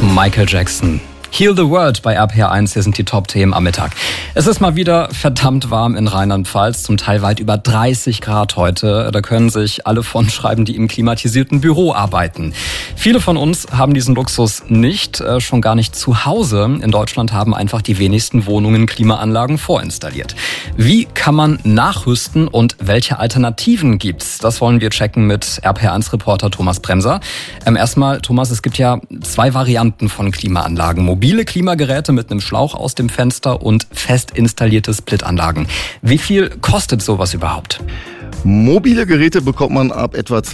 Michael Jackson. Heal the World bei RPR1, hier sind die Top-Themen am Mittag. Es ist mal wieder verdammt warm in Rheinland-Pfalz, zum Teil weit über 30 Grad heute. Da können sich alle von schreiben, die im klimatisierten Büro arbeiten. Viele von uns haben diesen Luxus nicht, schon gar nicht zu Hause. In Deutschland haben einfach die wenigsten Wohnungen Klimaanlagen vorinstalliert. Wie kann man nachrüsten und welche Alternativen gibt's? Das wollen wir checken mit RPR1-Reporter Thomas Bremser. Erstmal, Thomas, es gibt ja zwei Varianten von Klimaanlagen. Mobile Klimageräte mit einem Schlauch aus dem Fenster und fest installierte Splitanlagen. Wie viel kostet sowas überhaupt? Mobile Geräte bekommt man ab etwa